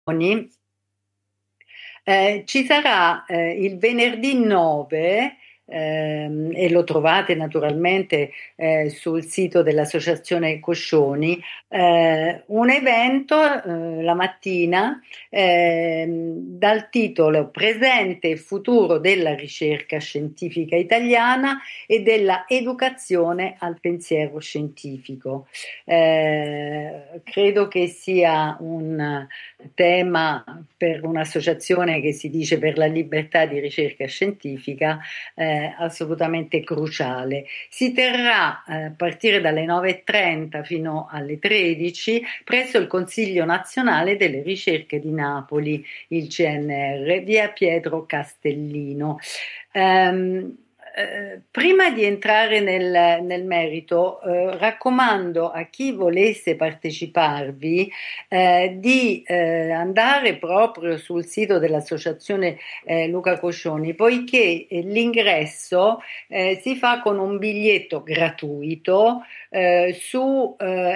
Ci sarà il venerdì 9, e lo trovate naturalmente sul sito dell'Associazione Coscioni, un evento la mattina dal titolo Presente e futuro della ricerca scientifica italiana e della educazione al pensiero scientifico. Credo che sia un tema per un'associazione che si dice per la libertà di ricerca scientifica, assolutamente cruciale. Si terrà a partire dalle 9:30 fino alle 13 presso il Consiglio Nazionale delle Ricerche di Napoli, il CNR, via Pietro Castellino. Prima di entrare nel merito, raccomando a chi volesse parteciparvi di andare proprio sul sito dell'Associazione Luca Coscioni, poiché l'ingresso si fa con un biglietto gratuito su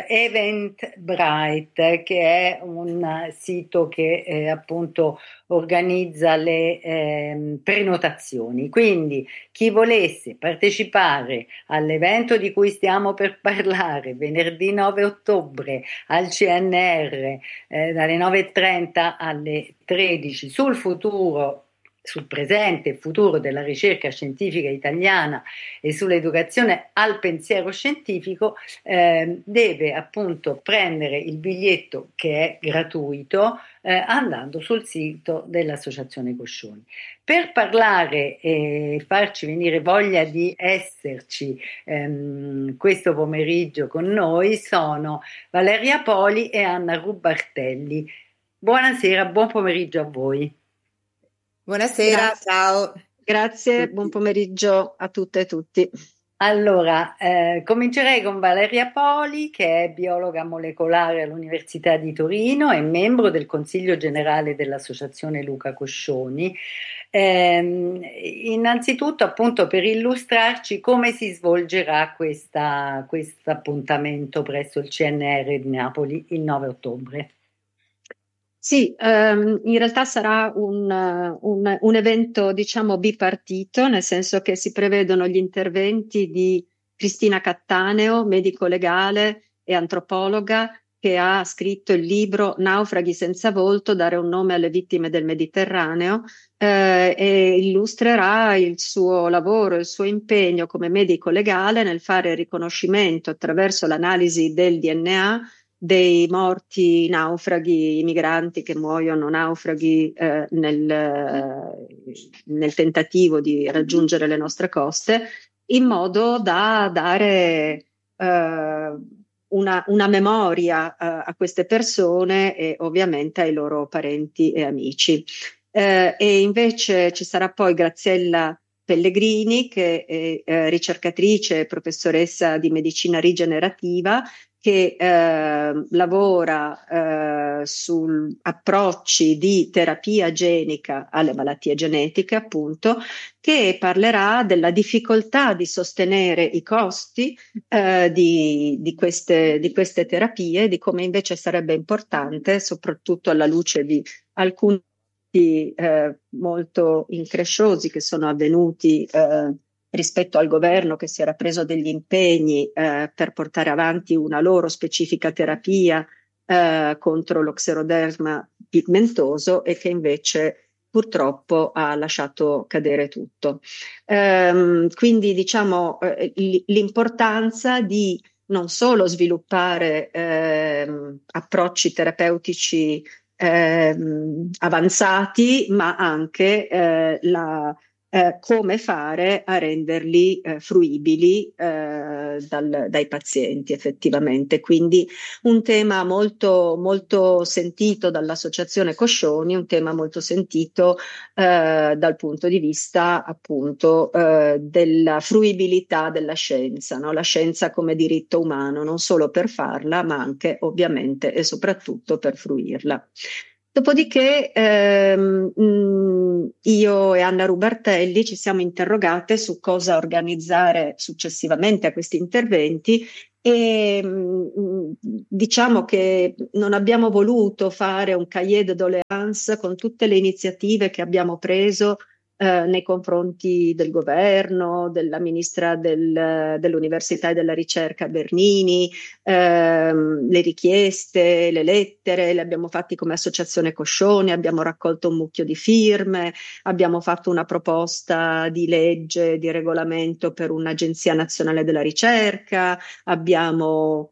Eventbrite, che è un sito che appunto organizza le prenotazioni. Quindi chi volesse partecipare all'evento di cui stiamo per parlare venerdì 9 ottobre al CNR, dalle 9:30 alle 13, sul presente e futuro della ricerca scientifica italiana e sull'educazione al pensiero scientifico, deve appunto prendere il biglietto, che è gratuito, andando sul sito dell'Associazione Coscioni. Per parlare e farci venire voglia di esserci questo pomeriggio con noi sono Valeria Poli e Anna Rubartelli. Buonasera, buon pomeriggio a voi. Buonasera, Grazie. ciao. Grazie, buon pomeriggio a tutte e tutti. Allora, comincerei con Valeria Poli, che è biologa molecolare all'Università di Torino e membro del Consiglio Generale dell'Associazione Luca Coscioni. Innanzitutto, appunto, per illustrarci come si svolgerà questo appuntamento presso il CNR di Napoli il 9 ottobre. Sì, in realtà sarà un evento, diciamo, bipartito, nel senso che si prevedono gli interventi di Cristina Cattaneo, medico legale e antropologa, che ha scritto il libro Naufraghi senza volto, dare un nome alle vittime del Mediterraneo, e illustrerà il suo lavoro, il suo impegno come medico legale nel fare il riconoscimento attraverso l'analisi del DNA dei morti naufraghi, i migranti che muoiono naufraghi nel tentativo di raggiungere le nostre coste, in modo da dare una memoria a queste persone e ovviamente ai loro parenti e amici. E invece ci sarà poi Graziella Pellegrini, che è ricercatrice e professoressa di medicina rigenerativa, che lavora su approcci di terapia genica alle malattie genetiche, appunto, che parlerà della difficoltà di sostenere i costi di queste terapie, di come invece sarebbe importante, soprattutto alla luce di alcuni molto incresciosi che sono avvenuti rispetto al governo che si era preso degli impegni per portare avanti una loro specifica terapia contro lo xeroderma pigmentoso e che invece purtroppo ha lasciato cadere tutto. Quindi diciamo l'importanza di non solo sviluppare approcci terapeutici avanzati, ma anche come fare a renderli fruibili dai pazienti effettivamente. Quindi un tema molto, molto sentito dall'Associazione Coscioni, un tema molto sentito dal punto di vista appunto della fruibilità della scienza, no? La scienza come diritto umano, non solo per farla, ma anche ovviamente e soprattutto per fruirla. Dopodiché io e Anna Rubartelli ci siamo interrogate su cosa organizzare successivamente a questi interventi e diciamo che non abbiamo voluto fare un cahier de doléances con tutte le iniziative che abbiamo preso nei confronti del governo, della ministra dell'Università e della Ricerca Bernini, le richieste, le lettere, le abbiamo fatte come associazione Coscioni, abbiamo raccolto un mucchio di firme, abbiamo fatto una proposta di legge, di regolamento per un'agenzia nazionale della ricerca, abbiamo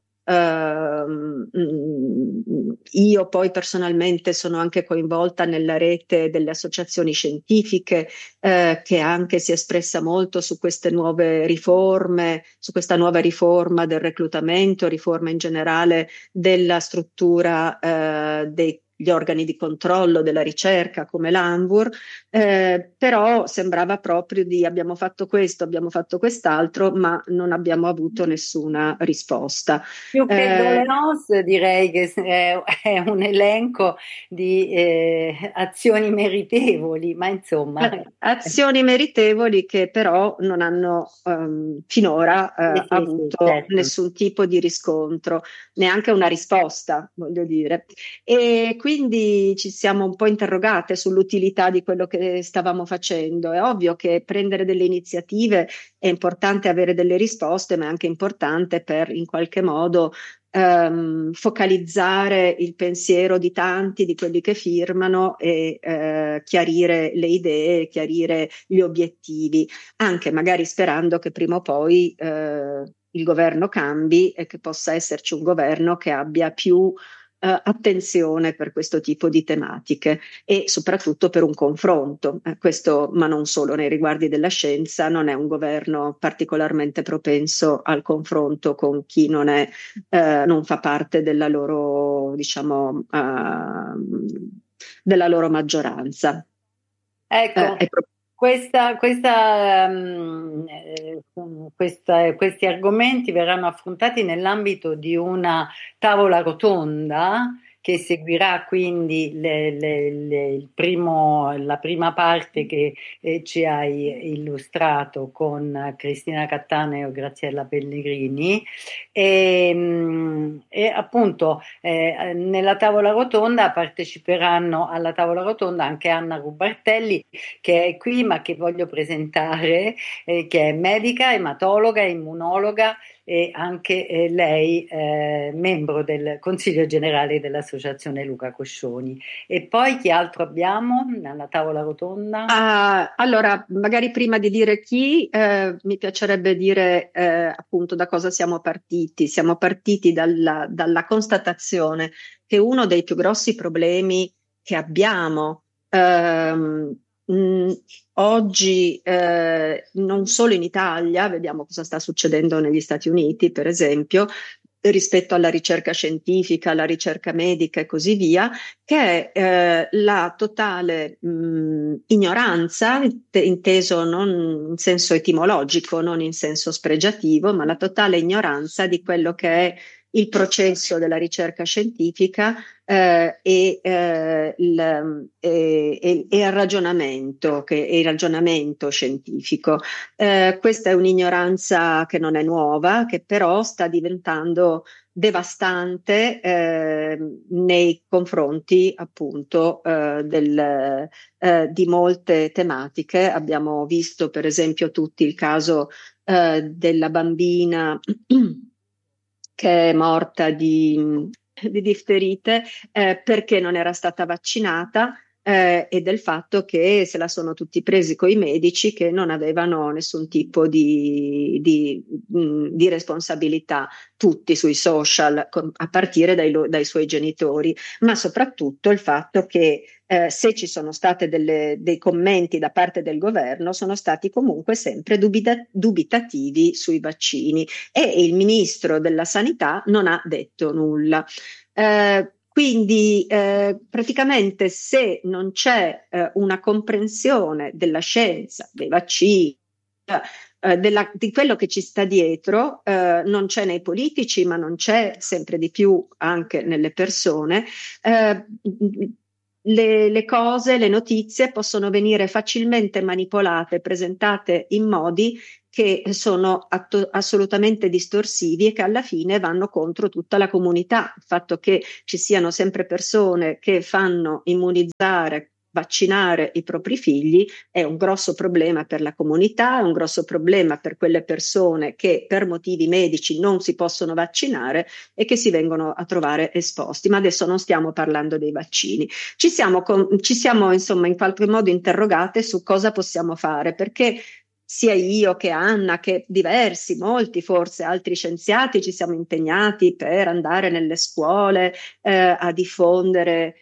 io poi personalmente sono anche coinvolta nella rete delle associazioni scientifiche che anche si è espressa molto su queste nuove riforme, su questa nuova riforma del reclutamento, riforma in generale della struttura degli organi di controllo della ricerca come l'ANVUR, però sembrava proprio di abbiamo fatto questo, abbiamo fatto quest'altro, ma non abbiamo avuto nessuna risposta. Più che doleance, direi che è un elenco di azioni meritevoli, ma insomma. Azioni meritevoli che però non hanno finora Sì, avuto certo. nessun tipo di riscontro, neanche una risposta, voglio dire. E quindi ci siamo un po' interrogate sull'utilità di quello che stavamo facendo. È ovvio che prendere delle iniziative è importante, avere delle risposte, ma è anche importante per in qualche modo focalizzare il pensiero di tanti di quelli che firmano e chiarire le idee, chiarire gli obiettivi, anche magari sperando che prima o poi il governo cambi e che possa esserci un governo che abbia più attenzione per questo tipo di tematiche e soprattutto per un confronto. Questo, ma non solo nei riguardi della scienza, non è un governo particolarmente propenso al confronto con chi non fa parte della loro, diciamo, della loro maggioranza. Ecco, questi argomenti verranno affrontati nell'ambito di una tavola rotonda che seguirà quindi la prima parte che ci hai illustrato con Cristina Cattaneo e Graziella Pellegrini e appunto nella tavola rotonda parteciperanno alla tavola rotonda anche Anna Rubartelli che è qui ma che voglio presentare, che è medica, ematologa, immunologa e anche lei membro del Consiglio Generale dell'Associazione Luca Coscioni. E poi chi altro abbiamo nella tavola rotonda? Allora, magari prima di dire chi, mi piacerebbe dire appunto da cosa siamo partiti. Siamo partiti dalla constatazione che uno dei più grossi problemi che abbiamo oggi, non solo in Italia, vediamo cosa sta succedendo negli Stati Uniti, per esempio, rispetto alla ricerca scientifica, alla ricerca medica e così via, che è la totale ignoranza, inteso non in senso etimologico, non in senso spregiativo, ma la totale ignoranza di quello che è il processo della ricerca scientifica e il ragionamento, il ragionamento scientifico. Questa è un'ignoranza che non è nuova, che però sta diventando devastante nei confronti appunto di molte tematiche. Abbiamo visto per esempio tutti il caso della bambina che è morta di difterite perché non era stata vaccinata e del fatto che se la sono tutti presi coi medici che non avevano nessun tipo di responsabilità, tutti sui social, a partire dai suoi genitori, ma soprattutto il fatto che se ci sono state dei commenti da parte del governo, sono stati comunque sempre dubitativi sui vaccini e il ministro della Sanità non ha detto nulla. Quindi praticamente se non c'è una comprensione della scienza, dei vaccini, di quello che ci sta dietro, non c'è nei politici, ma non c'è sempre di più anche nelle persone, le cose, le notizie possono venire facilmente manipolate, presentate in modi che sono assolutamente distorsivi e che alla fine vanno contro tutta la comunità. Il fatto che ci siano sempre persone che fanno immunizzare, vaccinare i propri figli è un grosso problema per la comunità, è un grosso problema per quelle persone che per motivi medici non si possono vaccinare e che si vengono a trovare esposti. Ma adesso non stiamo parlando dei vaccini. Ci siamo insomma in qualche modo interrogate su cosa possiamo fare, perché sia io che Anna, che diversi, molti forse altri scienziati ci siamo impegnati per andare nelle scuole a diffondere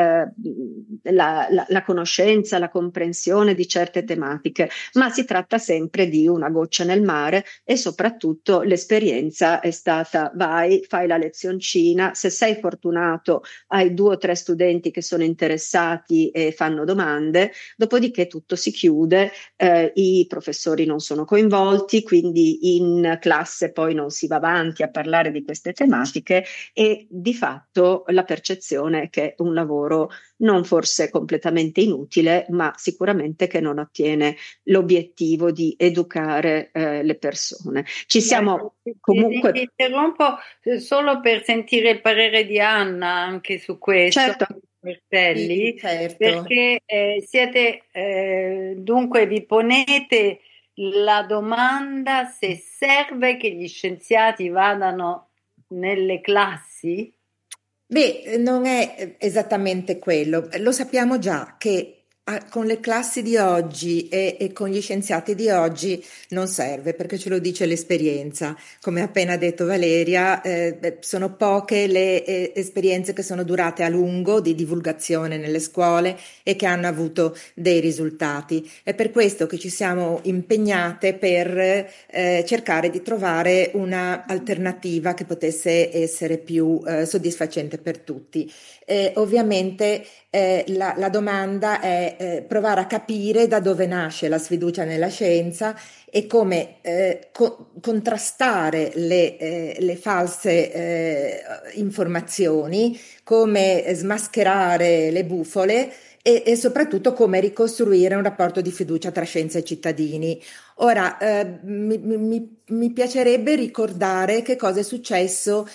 la conoscenza, la comprensione di certe tematiche, ma si tratta sempre di una goccia nel mare e soprattutto l'esperienza è stata vai, fai la lezioncina, se sei fortunato hai 2 o 3 studenti che sono interessati e fanno domande, dopodiché tutto si chiude, i professori non sono coinvolti, quindi in classe poi non si va avanti a parlare di queste tematiche e di fatto la percezione è che è un lavoro non forse completamente inutile, ma sicuramente che non ottiene l'obiettivo di educare le persone. Ci siamo comunque... Ti interrompo solo per sentire il parere di Anna anche su questo. Certo. Bertelli, Sì, certo. perché siete dunque vi ponete la domanda se serve che gli scienziati vadano nelle classi? Beh, non è esattamente quello. Lo sappiamo già che con le classi di oggi e con gli scienziati di oggi non serve, perché ce lo dice l'esperienza. Come ha appena detto Valeria, sono poche le esperienze che sono durate a lungo di divulgazione nelle scuole e che hanno avuto dei risultati. È per questo che ci siamo impegnate per cercare di trovare una alternativa che potesse essere più soddisfacente per tutti. Ovviamente la domanda è provare a capire da dove nasce la sfiducia nella scienza e come contrastare le false informazioni, come smascherare le bufale e soprattutto come ricostruire un rapporto di fiducia tra scienza e cittadini. Ora, mi piacerebbe ricordare che cosa è successo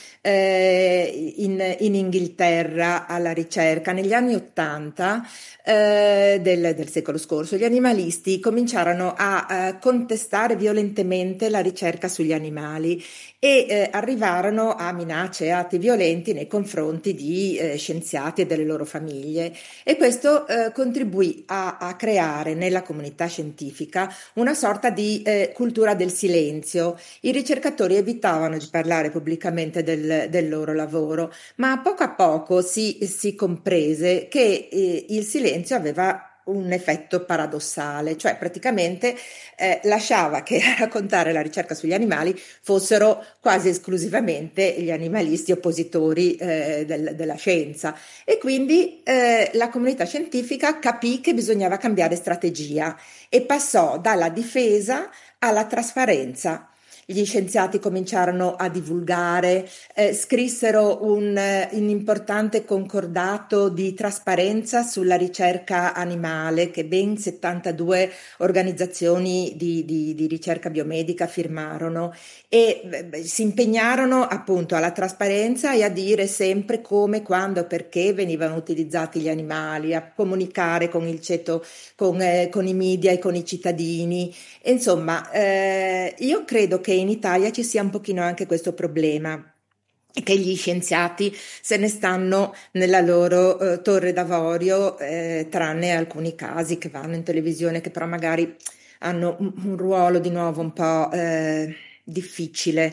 in Inghilterra alla ricerca. Negli anni '80 del secolo scorso, gli animalisti cominciarono a contestare violentemente la ricerca sugli animali e arrivarono a minacce e atti violenti nei confronti di scienziati e delle loro famiglie. E questo contribuì a creare nella comunità scientifica una sorta di cultura del silenzio. I ricercatori evitavano di parlare pubblicamente del loro lavoro, ma a poco si comprese che il silenzio aveva un effetto paradossale, cioè praticamente lasciava che a raccontare la ricerca sugli animali fossero quasi esclusivamente gli animalisti oppositori della scienza e quindi la comunità scientifica capì che bisognava cambiare strategia e passò dalla difesa alla trasparenza. Gli scienziati cominciarono a divulgare, scrissero un importante concordato di trasparenza sulla ricerca animale che ben 72 organizzazioni di ricerca biomedica firmarono e si impegnarono appunto alla trasparenza e a dire sempre come, quando, perché venivano utilizzati gli animali, a comunicare con il ceto, con i media e con i cittadini. Insomma, io credo che in Italia ci sia un pochino anche questo problema e che gli scienziati se ne stanno nella loro torre d'avorio, tranne alcuni casi che vanno in televisione, che però magari hanno un ruolo di nuovo un po' difficile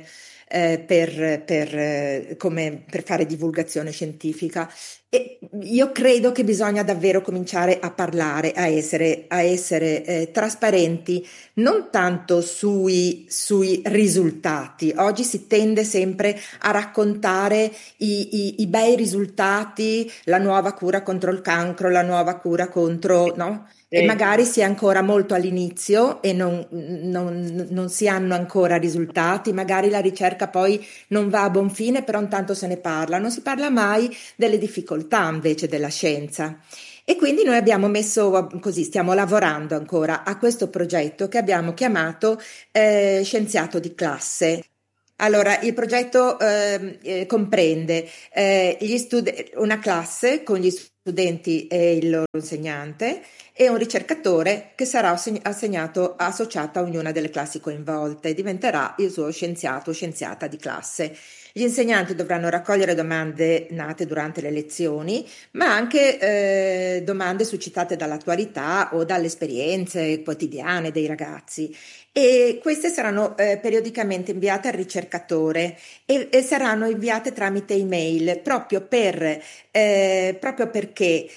per fare divulgazione scientifica. E io credo che bisogna davvero cominciare a parlare, a essere trasparenti, non tanto sui risultati. Oggi si tende sempre a raccontare i bei risultati, la nuova cura contro il cancro, la nuova cura contro, no? E magari si è ancora molto all'inizio e non si hanno ancora risultati, magari la ricerca poi non va a buon fine, però intanto se ne parla, non si parla mai delle difficoltà invece della scienza. E quindi noi abbiamo messo così, stiamo lavorando ancora a questo progetto che abbiamo chiamato Scienziato di classe. Allora, il progetto comprende una classe con gli studenti e il loro insegnante e un ricercatore che sarà associato a ognuna delle classi coinvolte, diventerà il suo scienziato o scienziata di classe. Gli insegnanti dovranno raccogliere domande nate durante le lezioni, ma anche domande suscitate dall'attualità o dalle esperienze quotidiane dei ragazzi. E queste saranno periodicamente inviate al ricercatore e saranno inviate tramite email proprio perché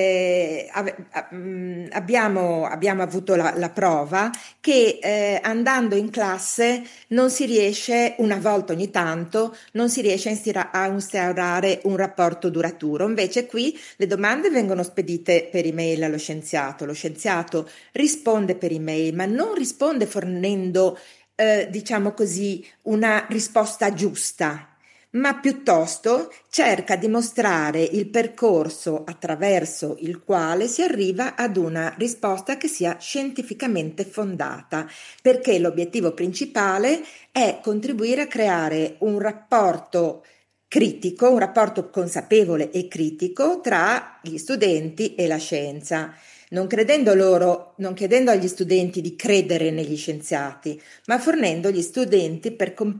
abbiamo avuto la prova che andando in classe non si riesce, una volta ogni tanto, non si riesce a instaurare un rapporto duraturo. Invece qui le domande vengono spedite per email allo scienziato, lo scienziato risponde per email, ma non risponde fornendo, diciamo così, una risposta giusta, ma piuttosto cerca di mostrare il percorso attraverso il quale si arriva ad una risposta che sia scientificamente fondata, perché l'obiettivo principale è contribuire a creare un rapporto critico, un rapporto consapevole e critico tra gli studenti e la scienza. Non chiedendo agli studenti di credere negli scienziati, ma fornendo gli studenti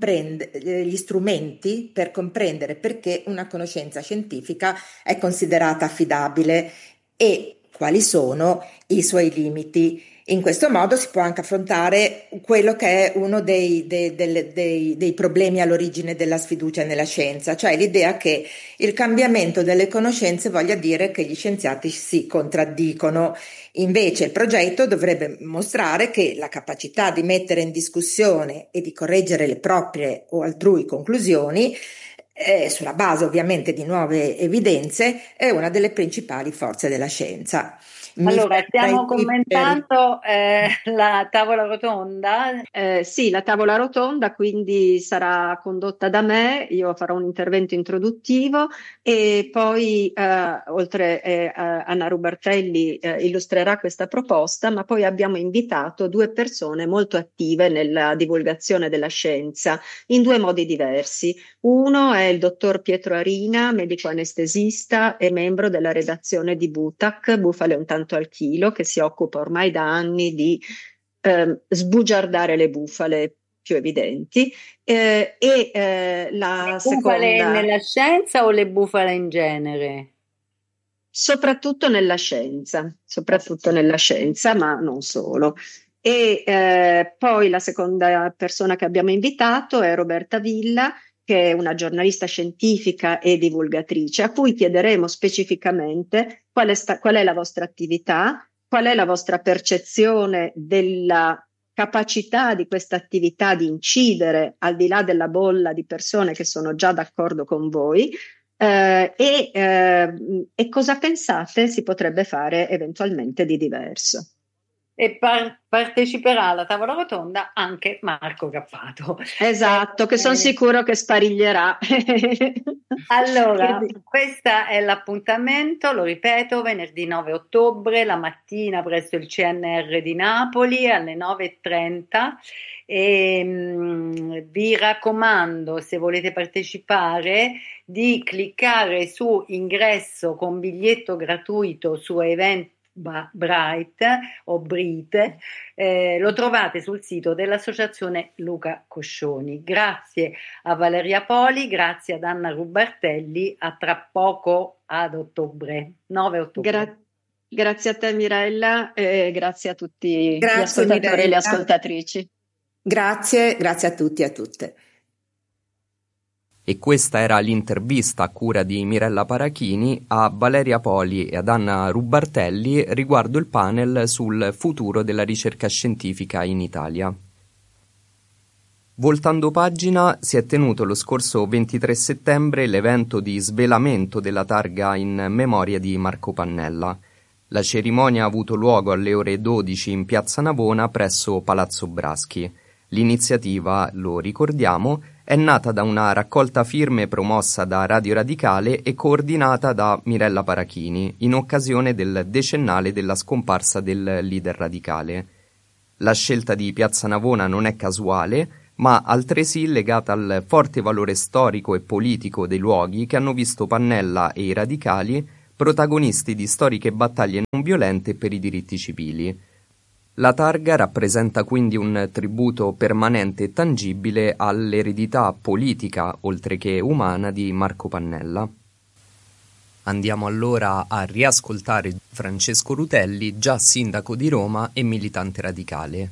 gli strumenti per comprendere perché una conoscenza scientifica è considerata affidabile e quali sono i suoi limiti. In questo modo si può anche affrontare quello che è uno dei problemi all'origine della sfiducia nella scienza, cioè l'idea che il cambiamento delle conoscenze voglia dire che gli scienziati si contraddicono. Invece il progetto dovrebbe mostrare che la capacità di mettere in discussione e di correggere le proprie o altrui conclusioni, sulla base ovviamente di nuove evidenze, è una delle principali forze della scienza. Allora, stiamo commentando la tavola rotonda. Sì, la tavola rotonda quindi sarà condotta da me, io farò un intervento introduttivo e poi oltre Anna Rubertelli illustrerà questa proposta, ma poi abbiamo invitato due persone molto attive nella divulgazione della scienza in due modi diversi. Uno è il dottor Pietro Arina, medico anestesista e membro della redazione di Butac, Bufale un tanto al chilo, che si occupa ormai da anni di sbugiardare le bufale più evidenti. La Le bufale seconda... nella scienza o le bufale in genere? Soprattutto nella scienza, ma non solo. E poi la seconda persona che abbiamo invitato è Roberta Villa, che è una giornalista scientifica e divulgatrice, a cui chiederemo specificamente qual è la vostra attività, qual è la vostra percezione della capacità di questa attività di incidere al di là della bolla di persone che sono già d'accordo con voi. E cosa pensate si potrebbe fare eventualmente di diverso? E parteciperà alla tavola rotonda anche Marco Cappato. Esatto, che sono sicuro che spariglierà. Allora, questo è l'appuntamento, lo ripeto, venerdì 9 ottobre, la mattina presso il CNR di Napoli alle 9:30. Vi raccomando, se volete partecipare, di cliccare su ingresso con biglietto gratuito su Eventbrite o Brite, lo trovate sul sito dell'associazione Luca Coscioni. Grazie a Valeria Poli, grazie ad Anna Rubertelli, a tra poco ad ottobre, 9 ottobre. Grazie a te Mirella e grazie a tutti gli ascoltatori Mirella. e le ascoltatrici. Grazie a tutti e a tutte. E questa era l'intervista a cura di Mirella Parachini a Valeria Poli e ad Anna Rubertelli riguardo il panel sul futuro della ricerca scientifica in Italia. Voltando pagina, si è tenuto lo scorso 23 settembre l'evento di svelamento della targa in memoria di Marco Pannella. La cerimonia ha avuto luogo alle ore 12 in Piazza Navona presso Palazzo Braschi. L'iniziativa, lo ricordiamo, è nata da una raccolta firme promossa da Radio Radicale e coordinata da Mirella Parachini in occasione del decennale della scomparsa del leader radicale. La scelta di Piazza Navona non è casuale, ma altresì legata al forte valore storico e politico dei luoghi che hanno visto Pannella e i radicali protagonisti di storiche battaglie non violente per i diritti civili. La targa rappresenta quindi un tributo permanente e tangibile all'eredità politica, oltre che umana, di Marco Pannella. Andiamo allora a riascoltare Francesco Rutelli, già sindaco di Roma e militante radicale.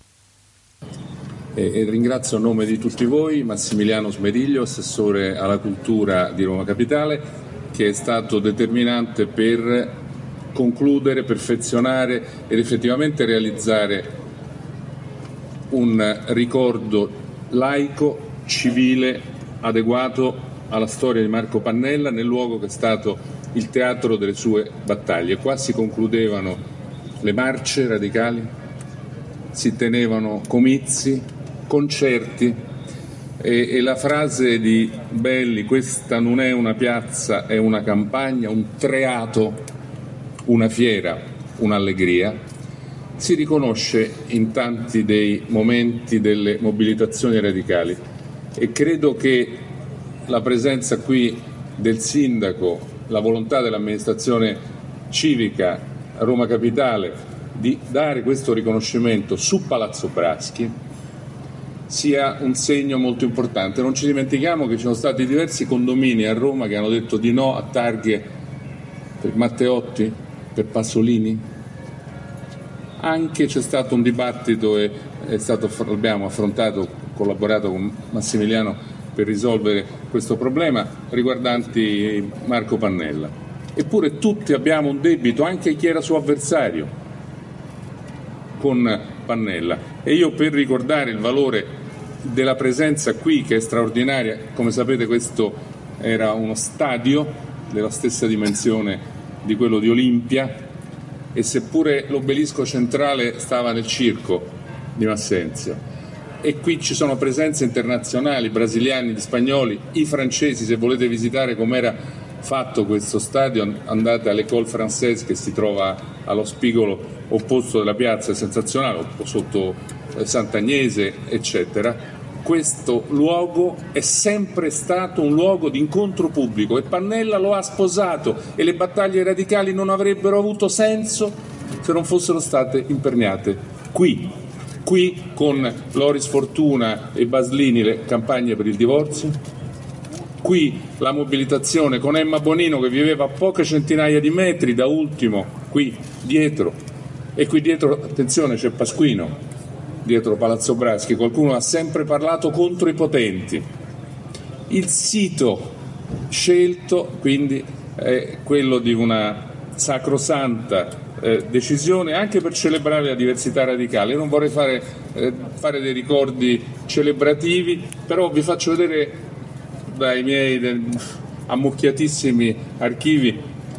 E ringrazio a nome di tutti voi Massimiliano Smeriglio, assessore alla cultura di Roma Capitale, che è stato determinante per concludere, perfezionare ed effettivamente realizzare un ricordo laico, civile, adeguato alla storia di Marco Pannella nel luogo che è stato il teatro delle sue battaglie. Qua si concludevano le marce radicali, si tenevano comizi, concerti e la frase di Belli, questa non è una piazza, è una campagna, un treato, una fiera, un'allegria, si riconosce in tanti dei momenti delle mobilitazioni radicali e credo che la presenza qui del sindaco, la volontà dell'amministrazione civica a Roma Capitale di dare questo riconoscimento su Palazzo Braschi sia un segno molto importante. Non ci dimentichiamo che ci sono stati diversi condomini a Roma che hanno detto di no a targhe per Matteotti, per Pasolini. Anche c'è stato un dibattito e abbiamo affrontato, collaborato con Massimiliano per risolvere questo problema riguardanti Marco Pannella. Eppure tutti abbiamo un debito, anche chi era suo avversario, con Pannella. E io, per ricordare il valore della presenza qui, che è straordinaria, come sapete questo era uno stadio della stessa dimensione di quello di Olimpia, e seppure l'obelisco centrale stava nel circo di Massenzio, e qui ci sono presenze internazionali, brasiliani, spagnoli, i francesi. Se volete visitare com'era fatto questo stadio, andate all'École Française che si trova allo spigolo opposto della piazza, è sensazionale, sotto Sant'Agnese, eccetera. Questo luogo è sempre stato un luogo di incontro pubblico e Pannella lo ha sposato, e le battaglie radicali non avrebbero avuto senso se non fossero state imperniate qui con Loris Fortuna e Baslini, le campagne per il divorzio, qui la mobilitazione con Emma Bonino che viveva a poche centinaia di metri da Ultimo, qui dietro, e qui dietro, attenzione, c'è Pasquino, dietro Palazzo Braschi. Qualcuno ha sempre parlato contro i potenti. Il sito scelto quindi è quello di una sacrosanta decisione anche per celebrare la diversità radicale. Io non vorrei fare dei ricordi celebrativi, però vi faccio vedere dai miei ammucchiatissimi archivi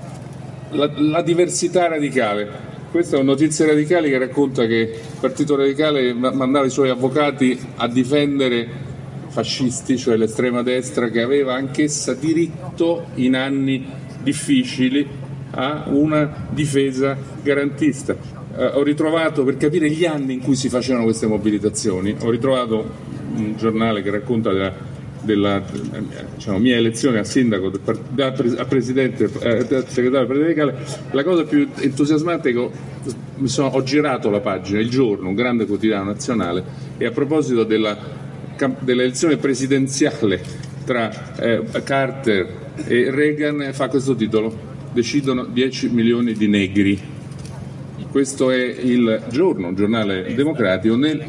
la diversità radicale. Questa è una notizia radicale che racconta che il Partito Radicale mandava i suoi avvocati a difendere fascisti, cioè l'estrema destra, che aveva anch'essa diritto in anni difficili a una difesa garantista. Ho ritrovato, per capire gli anni in cui si facevano queste mobilitazioni, ho ritrovato un giornale che racconta della mia elezione a sindaco, a presidente, segretario radicale. La cosa più entusiasmante è che ho girato la pagina Il Giorno, un grande quotidiano nazionale, e a proposito dell'elezione presidenziale tra Carter e Reagan fa questo titolo: decidono 10 milioni di negri. Questo è Il Giorno, un giornale democratico, nel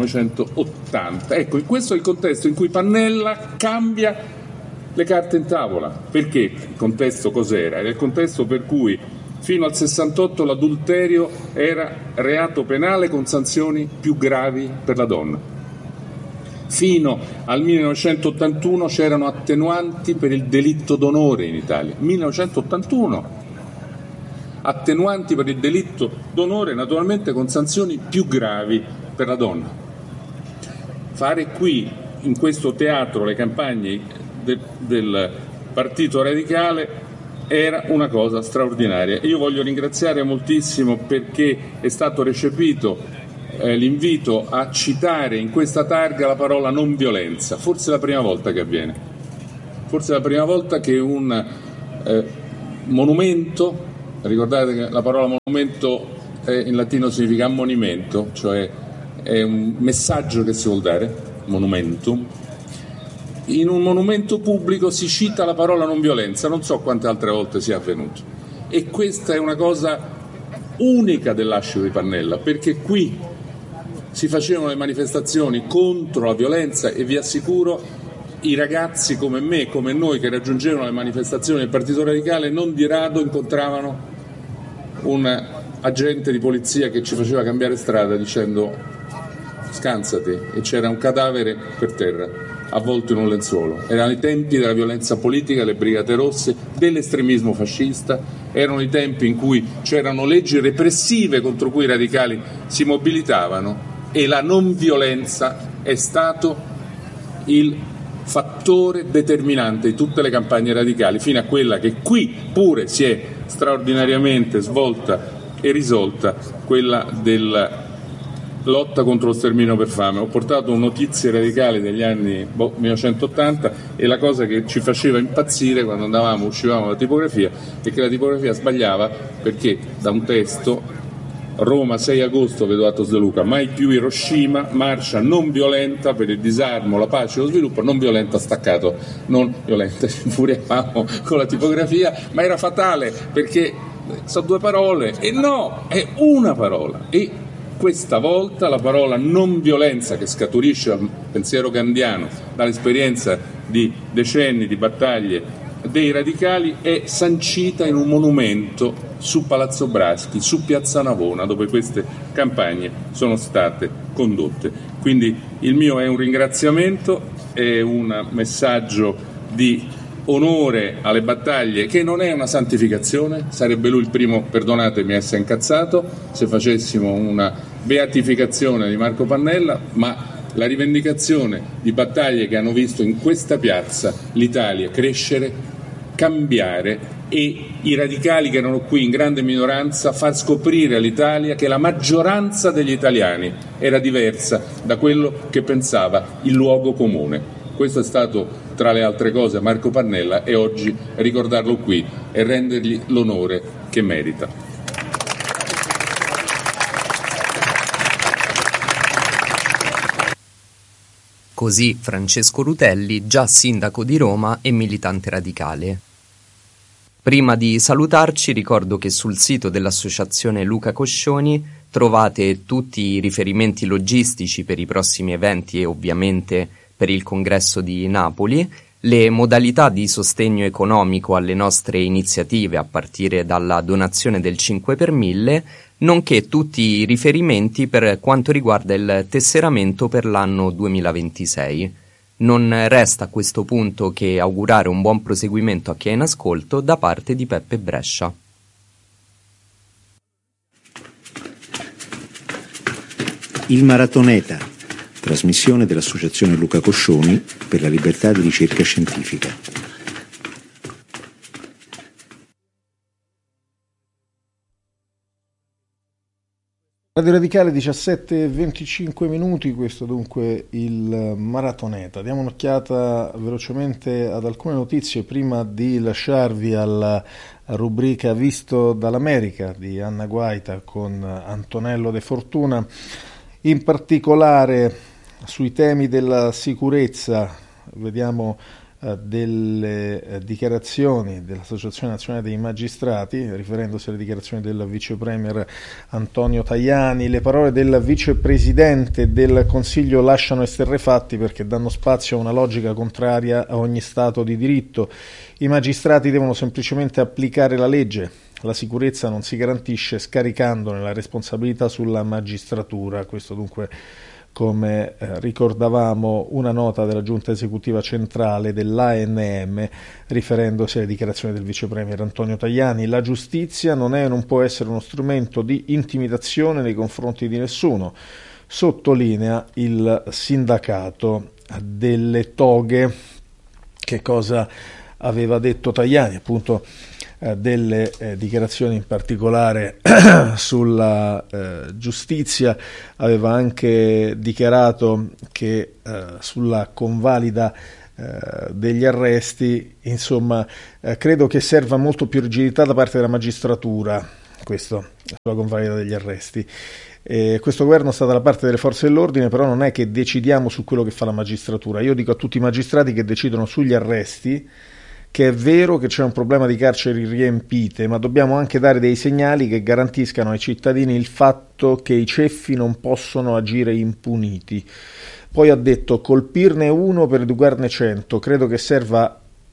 1980. Ecco, questo è il contesto in cui Pannella cambia le carte in tavola. Perché il contesto cos'era? Era il contesto per cui fino al 68 l'adulterio era reato penale con sanzioni più gravi per la donna. Fino al 1981 c'erano attenuanti per il delitto d'onore in Italia. 1981. Attenuanti per il delitto d'onore, naturalmente con sanzioni più gravi per la donna. Fare qui in questo teatro le campagne del Partito Radicale era una cosa straordinaria. Io voglio ringraziare moltissimo perché è stato recepito l'invito a citare in questa targa la parola non violenza. Forse è la prima volta che avviene, forse è la prima volta che un monumento, ricordate che la parola monumento in latino significa ammonimento, cioè è un messaggio che si vuol dare, monumentum. In un monumento pubblico si cita la parola non violenza, non so quante altre volte sia avvenuto, e questa è una cosa unica dell'Ascito di Pannella, perché qui si facevano le manifestazioni contro la violenza e vi assicuro i ragazzi come me, come noi, che raggiungevano le manifestazioni del Partito Radicale non di rado incontravano un agente di polizia che ci faceva cambiare strada dicendo scansati, e c'era un cadavere per terra avvolto in un lenzuolo. Erano i tempi della violenza politica, delle brigate rosse, dell'estremismo fascista, erano i tempi in cui c'erano leggi repressive contro cui i radicali si mobilitavano, e la non violenza è stato il fattore determinante di tutte le campagne radicali, fino a quella che qui pure si è straordinariamente svolta e risolta, quella della lotta contro lo sterminio per fame. Ho portato notizie radicali degli anni 1980 e la cosa che ci faceva impazzire quando uscivamo dalla tipografia è che la tipografia sbagliava, perché da un testo Roma 6 agosto, vedo Atos De Luca, mai più Hiroshima, marcia non violenta per il disarmo, la pace e lo sviluppo, non violenta staccato, non violenta, ci infuriavamo con la tipografia, ma era fatale perché sono due parole, e no, è una parola, e questa volta la parola non violenza, che scaturisce dal pensiero gandiano, dall'esperienza di decenni di battaglie dei radicali, è sancita in un monumento su Palazzo Braschi, su Piazza Navona, dove queste campagne sono state condotte. Quindi il mio è un ringraziamento, è un messaggio di onore alle battaglie, che non è una santificazione. Sarebbe lui il primo, perdonatemi, a essere incazzato se facessimo una beatificazione di Marco Pannella, ma la rivendicazione di battaglie che hanno visto in questa piazza l'Italia crescere, cambiare, e i radicali che erano qui in grande minoranza far scoprire all'Italia che la maggioranza degli italiani era diversa da quello che pensava il luogo comune. Questo è stato, tra le altre cose, Marco Pannella, e oggi ricordarlo qui e rendergli l'onore che merita. Così Francesco Rutelli, già sindaco di Roma e militante radicale. Prima di salutarci ricordo che sul sito dell'associazione Luca Coscioni trovate tutti i riferimenti logistici per i prossimi eventi e ovviamente per il congresso di Napoli, le modalità di sostegno economico alle nostre iniziative a partire dalla donazione del 5 per 1000, nonché tutti i riferimenti per quanto riguarda il tesseramento per l'anno 2026. Non resta a questo punto che augurare un buon proseguimento a chi è in ascolto da parte di Peppe Brescia. Il Maratoneta, trasmissione dell'Associazione Luca Coscioni per la libertà di ricerca scientifica. Radio Radicale 17:25 minuti, questo dunque il Maratoneta. Diamo un'occhiata velocemente ad alcune notizie prima di lasciarvi alla rubrica Visto dall'America di Anna Guaita con Antonello De Fortuna. In particolare sui temi della sicurezza vediamo delle dichiarazioni dell'Associazione Nazionale dei Magistrati, riferendosi alle dichiarazioni del vice premier Antonio Tajani. Le parole del vicepresidente del Consiglio lasciano esterrefatti perché danno spazio a una logica contraria a ogni Stato di diritto. I magistrati devono semplicemente applicare la legge. La sicurezza non si garantisce scaricandone la responsabilità sulla magistratura. Questo dunque, come ricordavamo, una nota della giunta esecutiva centrale dell'ANM riferendosi alle dichiarazioni del vice premier Antonio Tajani. La giustizia non è e non può essere uno strumento di intimidazione nei confronti di nessuno, sottolinea il sindacato. delle toghe. Che cosa aveva detto Tajani? Appunto delle dichiarazioni in particolare sulla giustizia. Aveva anche dichiarato che sulla convalida degli arresti, insomma, credo che serva molto più rigidità da parte della magistratura, questo sulla convalida degli arresti. Questo governo sta dalla parte delle forze dell'ordine, però non è che decidiamo su quello che fa la magistratura. Io dico a tutti i magistrati che decidono sugli arresti che è vero che c'è un problema di carceri riempite, ma dobbiamo anche dare dei segnali che garantiscano ai cittadini il fatto che i ceffi non possono agire impuniti. Poi ha detto: colpirne uno per educarne 100, credo che serva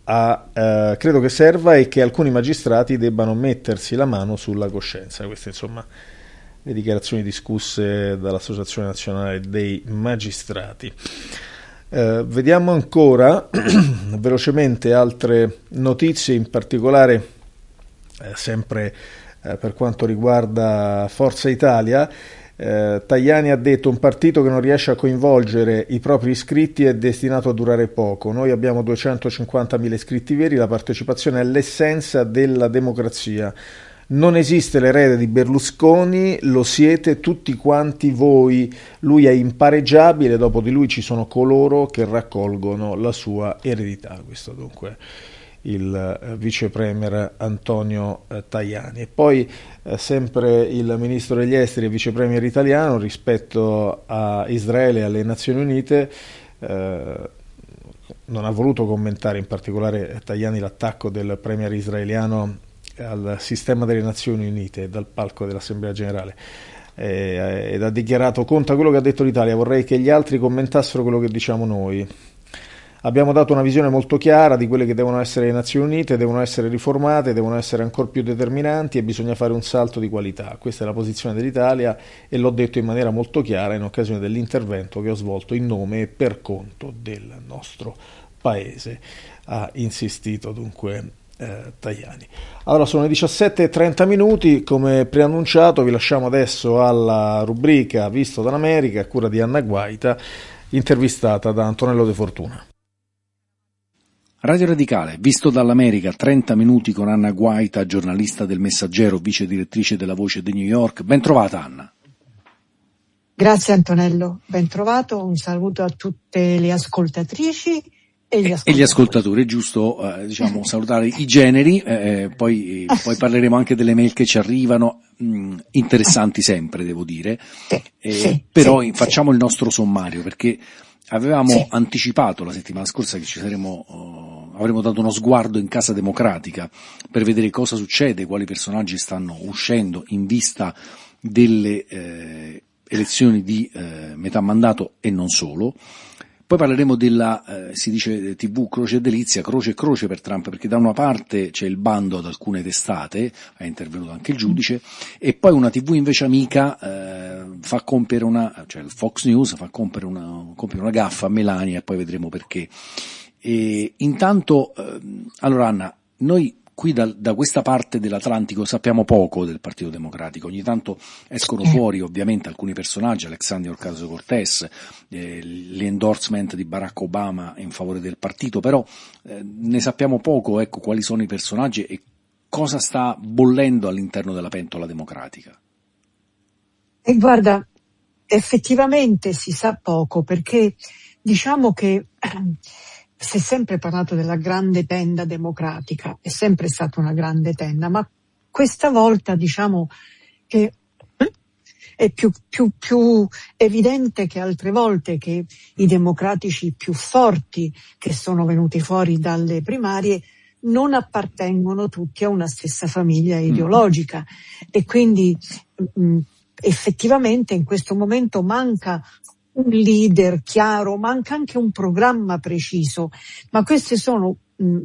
e che alcuni magistrati debbano mettersi la mano sulla coscienza. Queste, insomma, le dichiarazioni discusse dall'Associazione Nazionale dei Magistrati. Vediamo ancora velocemente altre notizie, in particolare sempre per quanto riguarda Forza Italia. Tajani ha detto: un partito che non riesce a coinvolgere i propri iscritti è destinato a durare poco. Noi abbiamo 250.000 iscritti veri, la partecipazione è l'essenza della democrazia. Non esiste l'erede di Berlusconi, lo siete tutti quanti voi. Lui è impareggiabile, dopo di lui ci sono coloro che raccolgono la sua eredità. Questo dunque il vice premier Antonio Tajani. E poi sempre il ministro degli esteri e vice premier italiano rispetto a Israele e alle Nazioni Unite non ha voluto commentare in particolare Tajani l'attacco del premier israeliano al sistema delle Nazioni Unite dal palco dell'Assemblea Generale, ed ha dichiarato: conta quello che ha detto l'Italia, vorrei che gli altri commentassero quello che diciamo noi. Abbiamo dato una visione molto chiara di quelle che devono essere le Nazioni Unite, devono essere riformate, devono essere ancora più determinanti e bisogna fare un salto di qualità. Questa è la posizione dell'Italia e l'ho detto in maniera molto chiara in occasione dell'intervento che ho svolto in nome e per conto del nostro Paese, ha insistito dunque Tajani. Allora sono le 17:30, come preannunciato vi lasciamo adesso alla rubrica Visto dall'America a cura di Anna Guaita, intervistata da Antonello De Fortuna. Radio Radicale, Visto dall'America, 30 minuti con Anna Guaita, giornalista del Messaggero, vice direttrice della Voce di New York. Ben trovata, Anna. Grazie Antonello, ben trovato, un saluto a tutte le ascoltatrici e gli ascoltatori. È giusto salutare i generi, poi parleremo anche delle mail che ci arrivano, interessanti sempre, devo dire. Però facciamo il nostro sommario, perché avevamo anticipato la settimana scorsa che avremmo dato uno sguardo in Casa Democratica per vedere cosa succede, quali personaggi stanno uscendo in vista delle elezioni di metà mandato e non solo. Poi parleremo della, si dice TV Croce e Delizia, croce e croce per Trump, perché da una parte c'è il bando ad alcune testate, è intervenuto anche il giudice, e poi una TV invece amica fa compiere il Fox News fa compiere una gaffa a Melania, e poi vedremo perché. E intanto, allora Anna, noi qui da questa parte dell'Atlantico sappiamo poco del Partito Democratico, ogni tanto escono fuori ovviamente alcuni personaggi, Alexandria Ocasio-Cortez, l'endorsement di Barack Obama in favore del partito, però ne sappiamo poco, ecco, quali sono i personaggi e cosa sta bollendo all'interno della pentola democratica. E guarda, effettivamente si sa poco, perché diciamo che si è sempre parlato della grande tenda democratica, è sempre stata una grande tenda, ma questa volta diciamo che è più evidente che altre volte che i democratici più forti che sono venuti fuori dalle primarie non appartengono tutti a una stessa famiglia ideologica, e quindi effettivamente in questo momento manca un leader chiaro, manca anche un programma preciso, ma queste sono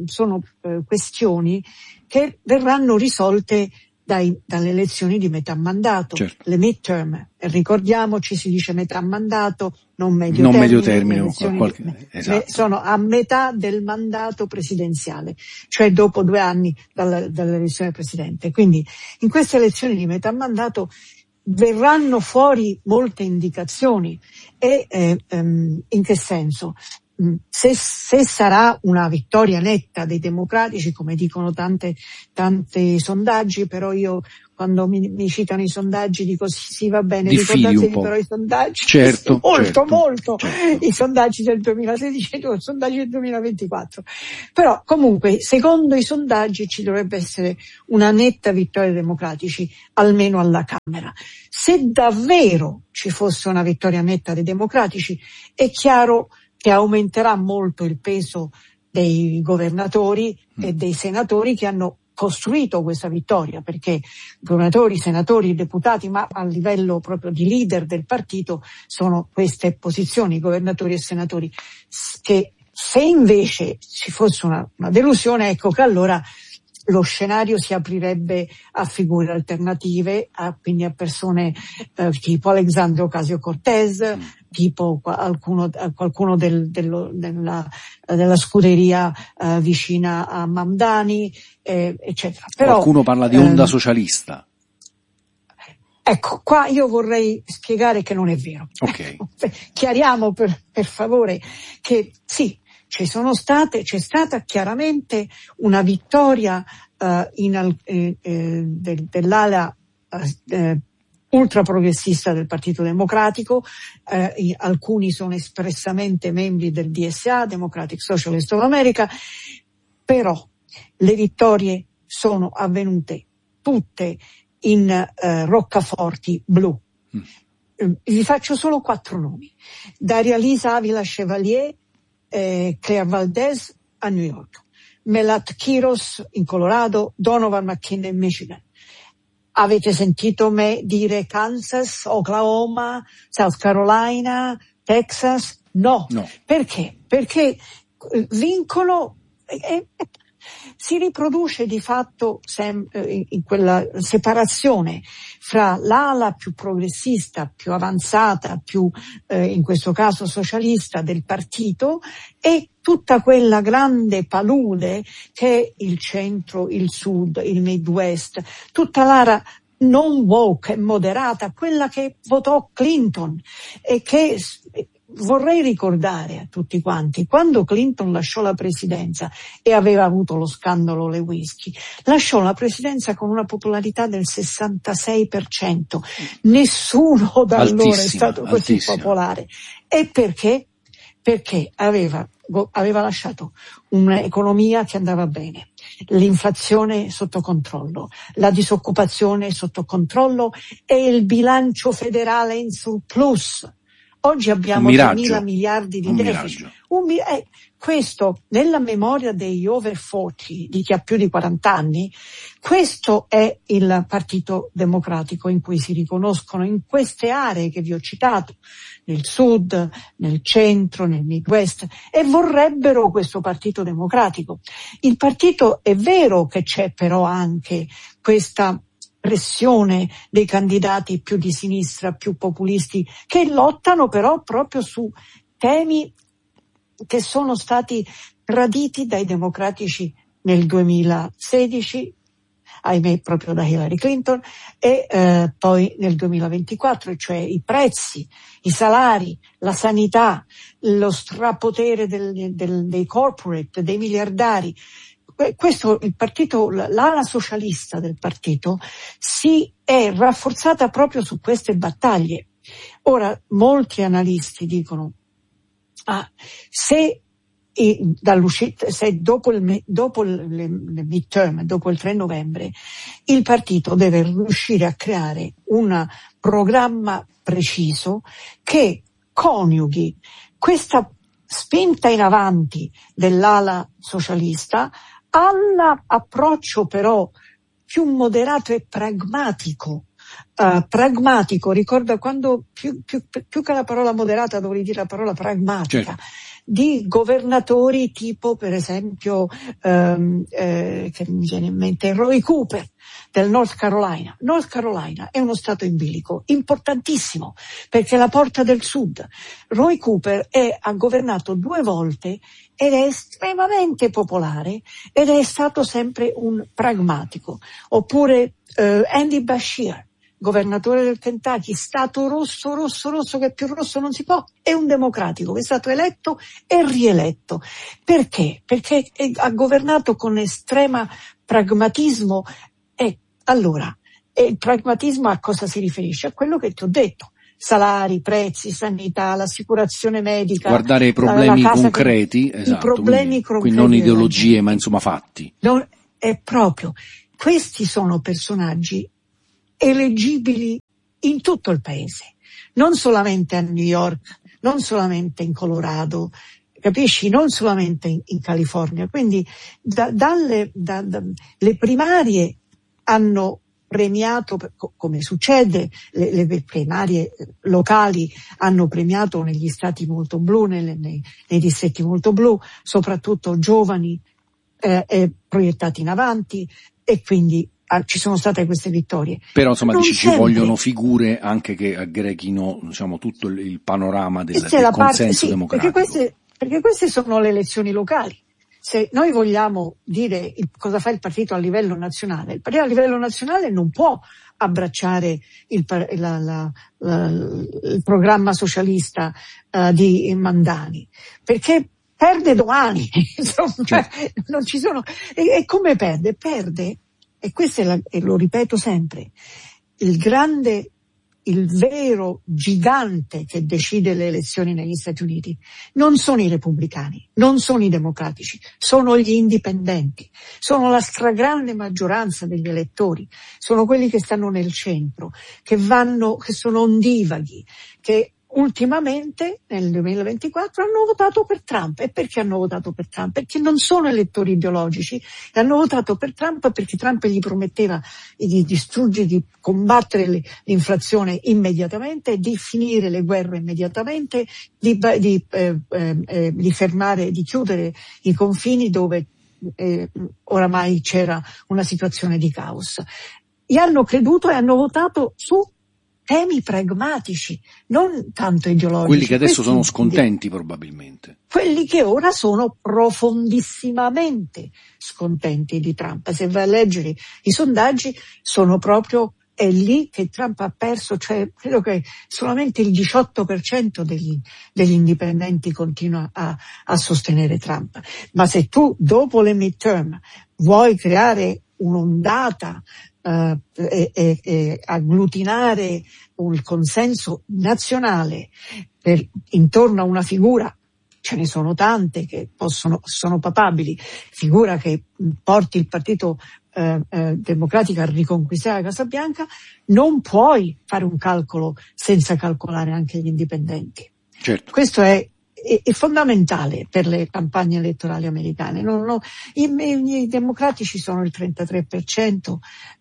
questioni che verranno risolte dalle elezioni di metà mandato, certo. Le midterm, ricordiamoci, si dice metà mandato, non medio termine, sono a metà del mandato presidenziale, cioè dopo 2 anni dall'elezione del presidente. Quindi in queste elezioni di metà mandato verranno fuori molte indicazioni. E in che senso? Se sarà una vittoria netta dei democratici, come dicono tanti sondaggi, però io quando mi citano i sondaggi dico sì, va bene, ricordatevi però i sondaggi, certo, molto, i sondaggi del 2016 e i sondaggi del 2024. Però comunque, secondo i sondaggi ci dovrebbe essere una netta vittoria dei democratici, almeno alla Camera. Se davvero ci fosse una vittoria netta dei democratici, è chiaro che aumenterà molto il peso dei governatori e dei senatori che hanno costruito questa vittoria, perché governatori, senatori, deputati, ma a livello proprio di leader del partito sono queste posizioni, governatori e senatori, che se invece ci fosse una delusione, ecco che allora lo scenario si aprirebbe a figure alternative, quindi a persone tipo Alexandria Ocasio-Cortez, tipo qualcuno della scuderia vicina a Mamdani, eccetera. Però, qualcuno parla di onda socialista. Ecco, qua io vorrei spiegare che non è vero. Okay. Chiariamo per favore che sì, c'è stata chiaramente una vittoria dell'ala ultra progressista del Partito Democratico, alcuni sono espressamente membri del DSA, Democratic Socialist of America, però le vittorie sono avvenute tutte in roccaforti blu. Vi faccio solo 4 nomi: Daria Lisa Avila Chevalier, Claire Valdez a New York, Melat Kiros in Colorado, Donovan McKinnon in Michigan. Avete sentito me dire Kansas, Oklahoma, South Carolina, Texas? No. Perché? Perché vincono, si riproduce di fatto in quella separazione fra l'ala più progressista, più avanzata, più in questo caso socialista del partito, e tutta quella grande palude che è il centro, il sud, il Midwest, tutta l'area non woke e moderata, quella che votò Clinton e che vorrei ricordare a tutti quanti, quando Clinton lasciò la presidenza e aveva avuto lo scandalo Lewinsky, lasciò la presidenza con una popolarità del 66%. Nessuno da allora è stato così popolare. E perché? Perché aveva lasciato un'economia che andava bene, l'inflazione sotto controllo, la disoccupazione sotto controllo e il bilancio federale in surplus. Oggi abbiamo 3.000 miliardi di deficit. Questo, nella memoria degli over 40, di chi ha più di 40 anni, questo è il Partito Democratico in cui si riconoscono in queste aree che vi ho citato, nel sud, nel centro, nel Midwest, e vorrebbero questo Partito Democratico. Il partito, è vero che c'è però anche questa pressione dei candidati più di sinistra, più populisti, che lottano però proprio su temi che sono stati traditi dai democratici nel 2016, ahimè proprio da Hillary Clinton, e poi nel 2024, cioè i prezzi, i salari, la sanità, lo strapotere dei corporate, dei miliardari. Questo, il partito, l'ala socialista del partito si è rafforzata proprio su queste battaglie. Ora, molti analisti dicono, se dopo il midterm, dopo il 3 novembre, il partito deve riuscire a creare un programma preciso che coniughi questa spinta in avanti dell'ala socialista all'approccio però più moderato e pragmatico. Ricorda quando più che la parola moderata dovrei dire la parola pragmatica. Certo. Di governatori tipo per esempio che mi viene in mente Roy Cooper del North Carolina. North Carolina è uno stato in bilico importantissimo perché è la porta del sud. Roy Cooper ha governato 2 volte ed è estremamente popolare ed è stato sempre un pragmatico. Oppure Andy Beshear governatore del Kentucky, stato rosso che più rosso non si può, è un democratico che è stato eletto e rieletto. Perché? Perché ha governato con estrema pragmatismo. Allora, il pragmatismo a cosa si riferisce? A quello che ti ho detto. Salari, prezzi, sanità, l'assicurazione medica. Guardare i problemi concreti, esatto. I problemi concreti. Quindi non ideologie, ma insomma fatti. È proprio. Questi sono personaggi eleggibili in tutto il paese, non solamente a New York, non solamente in Colorado, capisci? Non solamente in California. Quindi le primarie hanno premiato, come succede, le primarie locali hanno premiato negli stati molto blu, nei distretti molto blu, soprattutto giovani proiettati in avanti, e quindi ci sono state queste vittorie. Però insomma ci vogliono figure anche che aggreghino, diciamo, tutto il panorama del consenso democratico. Perché queste sono le elezioni locali. Se noi vogliamo dire cosa fa il partito a livello nazionale, il partito a livello nazionale non può abbracciare il programma socialista di Mandani, perché perde domani. Insomma, non ci sono. E come perde? Perde, e questo e lo ripeto sempre, il vero gigante che decide le elezioni negli Stati Uniti non sono i repubblicani, non sono i democratici, sono gli indipendenti, sono la stragrande maggioranza degli elettori, sono quelli che stanno nel centro, che sono ondivaghi, che ultimamente nel 2024 hanno votato per Trump. E perché hanno votato per Trump? Perché non sono elettori ideologici, e hanno votato per Trump perché Trump gli prometteva di distruggere, di combattere l'inflazione immediatamente, di finire le guerre immediatamente, di fermare, di chiudere i confini dove oramai c'era una situazione di caos. Gli hanno creduto e hanno votato su temi pragmatici, non tanto ideologici. Quelli che adesso sono scontenti probabilmente. Quelli che ora sono profondissimamente scontenti di Trump. Se vai a leggere i sondaggi, è lì che Trump ha perso, cioè credo che solamente il 18% degli indipendenti continua a sostenere Trump. Ma se tu dopo le midterm vuoi creare un'ondata e agglutinare un consenso nazionale intorno a una figura, ce ne sono tante che sono papabili, figura che porti il partito democratico a riconquistare la Casa Bianca, non puoi fare un calcolo senza calcolare anche gli indipendenti. Certo. Questo è fondamentale per le campagne elettorali americane. I democratici sono il 33%,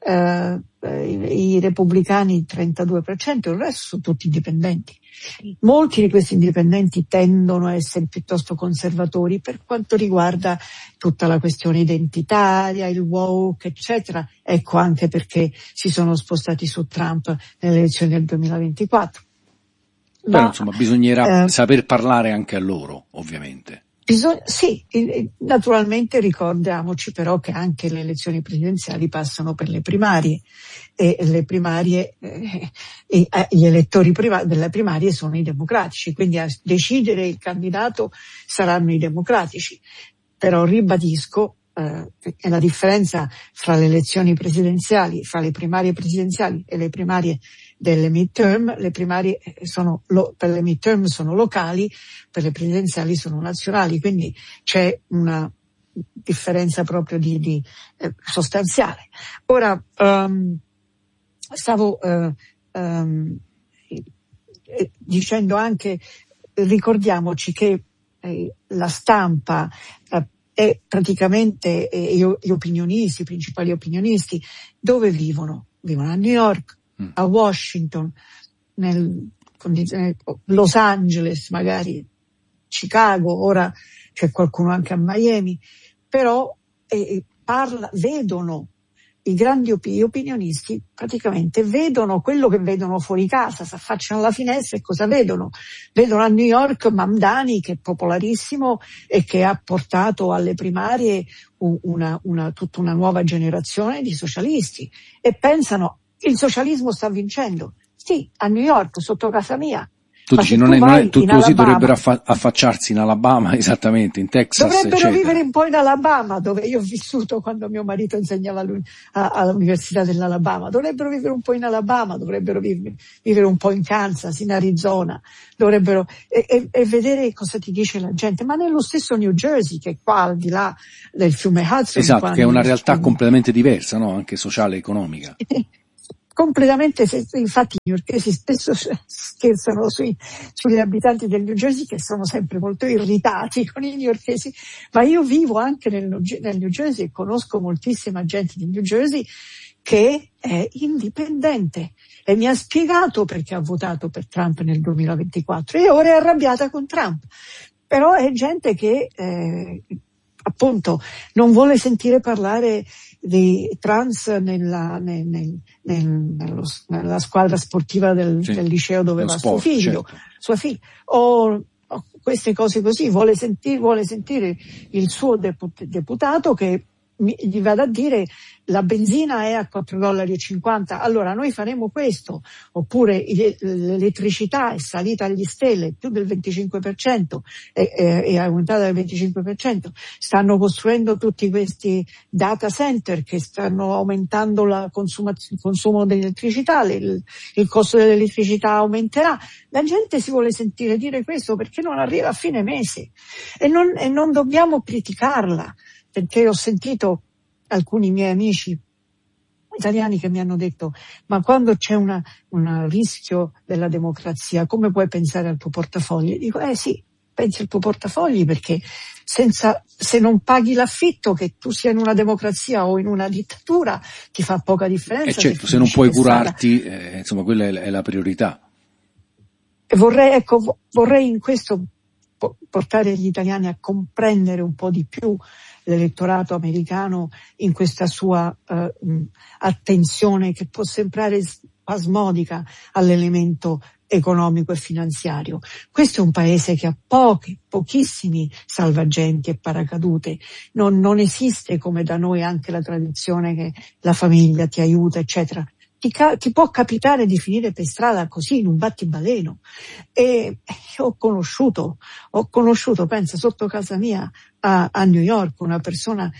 i repubblicani il 32%, il resto sono tutti indipendenti. Molti di questi indipendenti tendono a essere piuttosto conservatori per quanto riguarda tutta la questione identitaria, il woke, eccetera. Ecco anche perché si sono spostati su Trump nelle elezioni del 2024. Però insomma bisognerà saper parlare anche a loro, ovviamente. Sì, naturalmente ricordiamoci però che anche le elezioni presidenziali passano per le primarie, e le primarie, gli elettori delle primarie sono i democratici, quindi a decidere il candidato saranno i democratici. Però ribadisco, è la differenza fra le elezioni presidenziali, fra le primarie presidenziali e le primarie delle midterm. Le primarie per le midterm sono locali, per le presidenziali sono nazionali, quindi c'è una differenza proprio di sostanziale. Ora, stavo dicendo anche, ricordiamoci che la stampa è praticamente gli opinionisti, i principali opinionisti, dove vivono? Vivono a New York, a Washington, Los Angeles, magari Chicago, ora c'è qualcuno anche a Miami, però vedono i grandi opinionisti, praticamente vedono quello che vedono fuori casa, si affacciano alla finestra e cosa vedono? Vedono a New York Mamdani, che è popolarissimo e che ha portato alle primarie tutta una nuova generazione di socialisti, e pensano il socialismo sta vincendo. Sì, a New York, sotto casa mia. Tu dici, così dovrebbero affacciarsi in Alabama, esattamente, in Texas, dovrebbero eccetera. Vivere un po' in Alabama, dove io ho vissuto quando mio marito insegnava all'Università dell'Alabama. Dovrebbero vivere un po' in Alabama, dovrebbero vivere un po' in Kansas, in Arizona, dovrebbero e vedere cosa ti dice la gente. Ma nello stesso New Jersey, che è qua al di là del fiume Hudson. Esatto, che è una realtà completamente diversa, no? Anche sociale e economica. Completamente, infatti i newyorkesi spesso scherzano sugli abitanti del New Jersey, che sono sempre molto irritati con i newyorkesi, ma io vivo anche nel New Jersey e conosco moltissima gente del New Jersey che è indipendente e mi ha spiegato perché ha votato per Trump nel 2024 e ora è arrabbiata con Trump, però è gente che appunto non vuole sentire parlare di trans nella squadra sportiva del liceo dove va suo figlio, certo. Sua figlia, o queste cose così, vuole sentire il suo deputato che gli vada a dire la benzina è a $4,50, allora noi faremo questo, oppure l'elettricità è salita agli stelle più del 25%, è aumentata del 25%, stanno costruendo tutti questi data center che stanno aumentando il consumo dell'elettricità, il costo dell'elettricità aumenterà. La gente si vuole sentire dire questo perché non arriva a fine mese e non dobbiamo criticarla, perché ho sentito alcuni miei amici italiani che mi hanno detto: ma quando c'è un rischio della democrazia, come puoi pensare al tuo portafoglio? Dico, sì, pensi al tuo portafogli, perché se non paghi l'affitto, che tu sia in una democrazia o in una dittatura, ti fa poca differenza. E certo, se non puoi curarti, insomma, quella è la priorità. E vorrei in questo portare gli italiani a comprendere un po' di più l'elettorato americano in questa sua attenzione che può sembrare spasmodica all'elemento economico e finanziario. Questo è un paese che ha pochissimi salvagenti e paracadute, non esiste come da noi anche la tradizione che la famiglia ti aiuta, eccetera. Ti può capitare di finire per strada così in un battibaleno, e ho conosciuto, pensa, sotto casa mia a New York, una persona,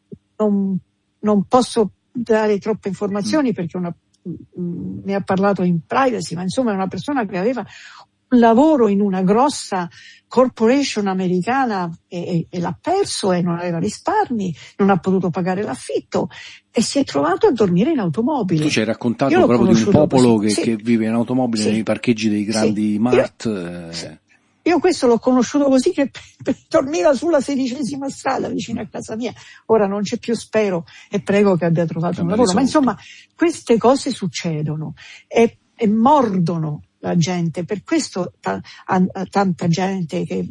non posso dare troppe informazioni perché mi ha parlato in privacy, ma insomma è una persona che aveva un lavoro in una grossa corporation americana e l'ha perso e non aveva risparmi, non ha potuto pagare l'affitto e si è trovato a dormire in automobile. Tu ci hai raccontato proprio di un popolo che vive in automobile nei parcheggi dei grandi mart. Io questo l'ho conosciuto così, che dormiva sulla 16ª strada vicino a casa mia. Ora non c'è più, spero, e prego che abbia trovato un lavoro. Ma insomma, queste cose succedono e mordono la gente. Per questo tanta gente che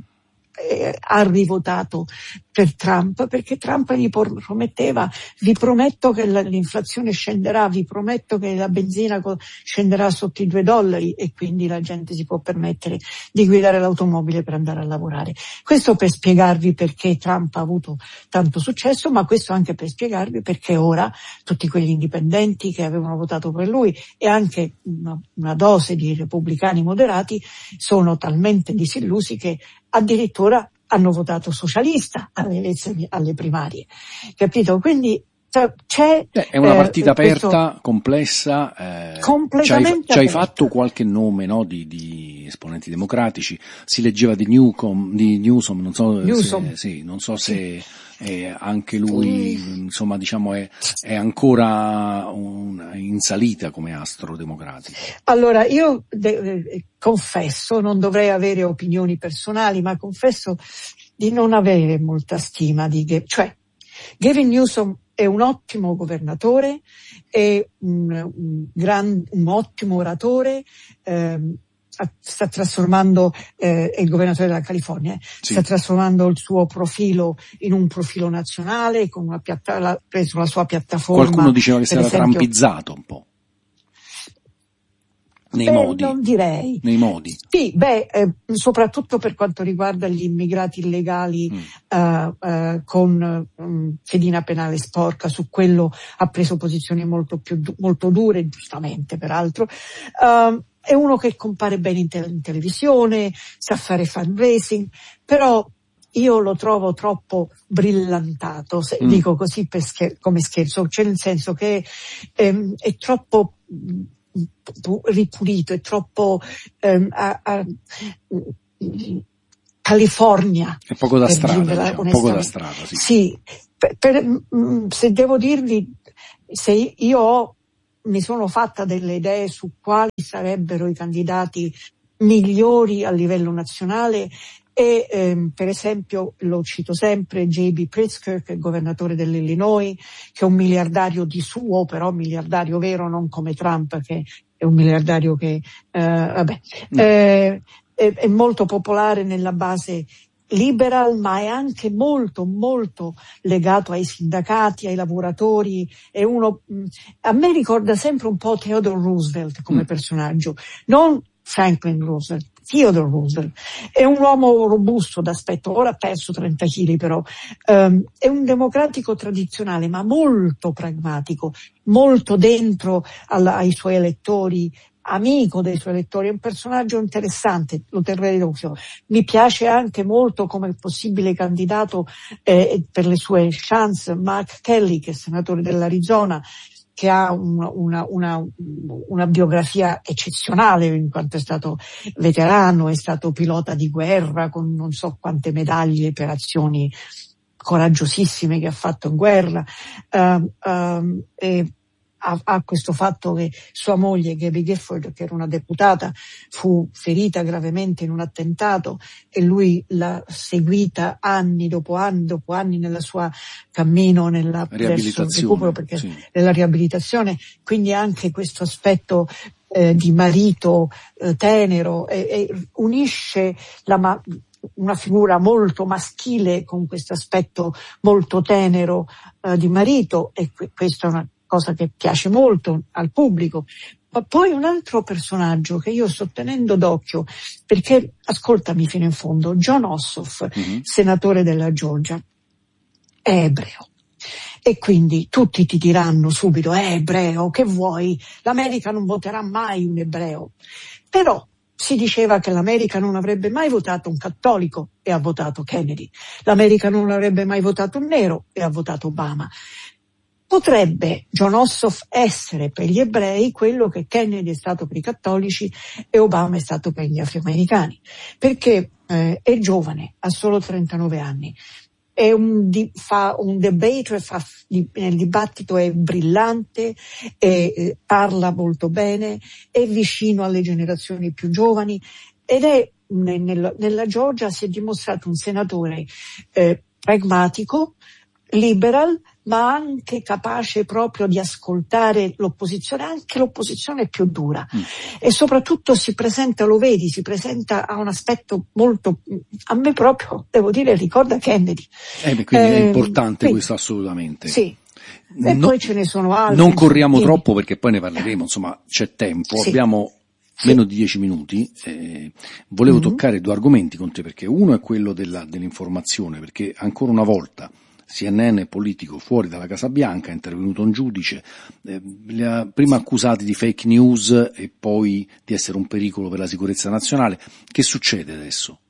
ha rivotato per Trump, perché Trump gli prometteva: vi prometto che l'inflazione scenderà, vi prometto che la benzina scenderà sotto i $2, e quindi la gente si può permettere di guidare l'automobile per andare a lavorare. Questo per spiegarvi perché Trump ha avuto tanto successo, ma questo anche per spiegarvi perché ora tutti quegli indipendenti che avevano votato per lui e anche una dose di repubblicani moderati sono talmente disillusi che addirittura hanno votato socialista alle primarie, capito? Quindi è una partita aperta, complessa. Completamente ci hai fatto qualche nome, no, di esponenti democratici. Si leggeva di Newsom, non so se anche lui, insomma, diciamo è ancora in salita come astro democratico. Allora, io confesso, non dovrei avere opinioni personali, ma confesso di non avere molta stima Gavin Newsom è un ottimo governatore, è un ottimo oratore, sta trasformando, è il governatore della California, sta trasformando il suo profilo in un profilo nazionale, con ha preso la sua piattaforma. Qualcuno diceva che si era trampizzato un po'. modi. Non direi. Nei modi. Sì, soprattutto per quanto riguarda gli immigrati illegali con fedina penale sporca, su quello ha preso posizioni molto dure, giustamente peraltro. È uno che compare bene in televisione, sa fare fundraising, però io lo trovo troppo brillantato, dico così come scherzo, cioè nel senso che è troppo ripulito, è troppo California. È poco da strada, poco da strada, sì. Sì, se devo dirvi, se io mi sono fatta delle idee su quali sarebbero i candidati migliori a livello nazionale, e per esempio lo cito sempre J.B. Pritzker, che è il governatore dell'Illinois, che è un miliardario di suo, però miliardario vero, non come Trump che è un miliardario che è molto popolare nella base liberal, ma è anche molto molto legato ai sindacati, ai lavoratori. È uno, a me ricorda sempre un po' Theodore Roosevelt come personaggio, non Franklin Roosevelt, Theodore Roosevelt. È un uomo robusto d'aspetto, ora ha perso 30 kg però, è un democratico tradizionale ma molto pragmatico, molto dentro ai suoi elettori, amico dei suoi elettori, è un personaggio interessante, lo terrei d'occhio. Mi piace anche molto come possibile candidato per le sue chance Mark Kelly, che è senatore dell'Arizona, che ha una biografia eccezionale in quanto è stato veterano, è stato pilota di guerra con non so quante medaglie per azioni coraggiosissime che ha fatto in guerra, e ha questo fatto che sua moglie Gabby Gifford, che era una deputata, fu ferita gravemente in un attentato e lui l'ha seguita anni dopo anni nella sua cammino verso il recupero, perché nella riabilitazione, quindi anche questo aspetto di marito tenero unisce una figura molto maschile con questo aspetto molto tenero di marito, e questa è una cosa che piace molto al pubblico. Ma poi un altro personaggio che io sto tenendo d'occhio, perché ascoltami fino in fondo, Jon Ossoff, senatore della Georgia, è ebreo. E quindi tutti ti diranno subito, è ebreo, che vuoi? L'America non voterà mai un ebreo. Però si diceva che l'America non avrebbe mai votato un cattolico e ha votato Kennedy. L'America non avrebbe mai votato un nero e ha votato Obama. Potrebbe Jon Ossoff essere per gli ebrei quello che Kennedy è stato per i cattolici e Obama è stato per gli afroamericani, perché è giovane, ha solo 39 anni, fa un debate, nel dibattito è brillante, parla molto bene, è vicino alle generazioni più giovani ed è nella Georgia si è dimostrato un senatore pragmatico, liberal, ma anche capace proprio di ascoltare l'opposizione, anche l'opposizione più dura. E soprattutto si presenta a un aspetto molto, a me proprio, devo dire, ricorda Kennedy. Quindi è importante questo assolutamente. Sì. E poi ce ne sono altri. Non corriamo troppo perché poi ne parleremo, insomma c'è tempo, sì. Abbiamo meno di 10 minuti, volevo toccare due argomenti con te, perché uno è quello dell'informazione, perché ancora una volta CNN è politico fuori dalla Casa Bianca, è intervenuto un giudice, prima accusati di fake news e poi di essere un pericolo per la sicurezza nazionale. Che succede adesso?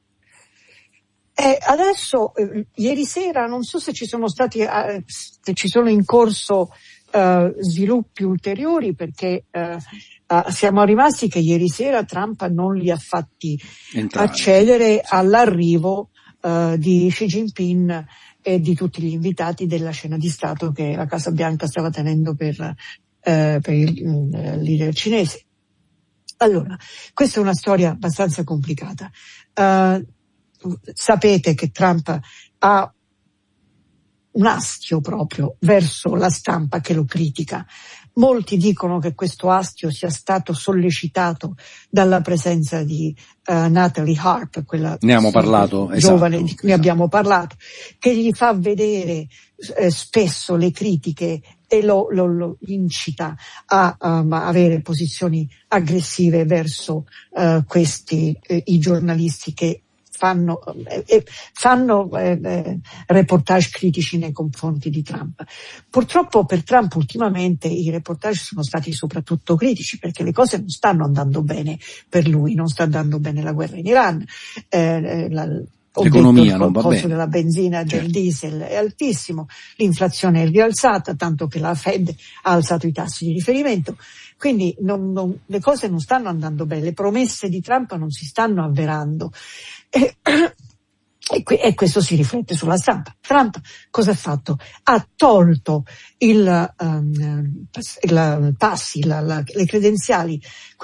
Adesso, ieri sera, non so se ci sono stati, se ci sono in corso sviluppi ulteriori, perché siamo rimasti che ieri sera Trump non li ha fatti accedere all'arrivo di Xi Jinping e di tutti gli invitati della cena di Stato che la Casa Bianca stava tenendo per il leader cinese. Allora, questa è una storia abbastanza complicata. Sapete che Trump ha un astio proprio verso la stampa che lo critica. Molti dicono che questo astio sia stato sollecitato dalla presenza di Natalie Harp, quella ne abbiamo parlato, giovane di cui abbiamo parlato, che gli fa vedere spesso le critiche e lo incita a avere posizioni aggressive verso i giornalisti che fanno reportage critici nei confronti di Trump. Purtroppo per Trump ultimamente i reportage sono stati soprattutto critici, perché le cose non stanno andando bene per lui, non sta andando bene la guerra in Iran, l'economia non va bene. Il costo della benzina e del diesel è altissimo, l'inflazione è rialzata, tanto che la Fed ha alzato i tassi di riferimento. Quindi le cose non stanno andando bene, le promesse di Trump non si stanno avverando. E questo si riflette sulla stampa. Trump cosa ha fatto? Ha tolto le credenziali